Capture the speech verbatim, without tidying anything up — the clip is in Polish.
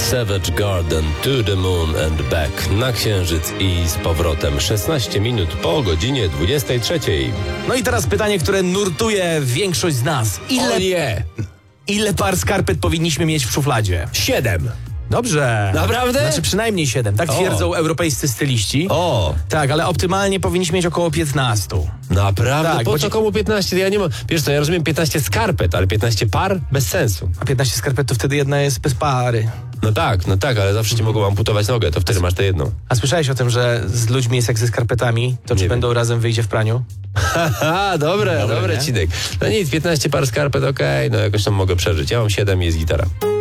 Savage Garden, To the Moon and Back. Na Księżyc i z powrotem. szesnaście minut po godzinie dwudziestej trzeciej. No i teraz pytanie, które nurtuje większość z nas. Ile, O nie! ile par skarpet powinniśmy mieć w szufladzie? Siedem. Dobrze. Naprawdę? Znaczy przynajmniej siedem. Tak O. twierdzą europejscy styliści. O! Tak, ale optymalnie powinniśmy mieć około piętnaście. Naprawdę? Tak, po bo co ci- komu piętnaście? Ja nie mam... Wiesz co, ja rozumiem piętnaście skarpet, ale piętnaście par? Bez sensu. A piętnaście skarpet to wtedy jedna jest bez pary. No tak, no tak, ale zawsze ci mogą amputować nogę, to wtedy masz tę jedną. A słyszałeś o tym, że z ludźmi jest jak ze skarpetami? To czy Nie będą razem wyjdzie w praniu? Haha, dobre, Dobre, dobre, nie? Cinek. No nic, piętnaście par skarpet, okej, no jakoś tam mogę przeżyć. Ja mam siedem i jest gitara.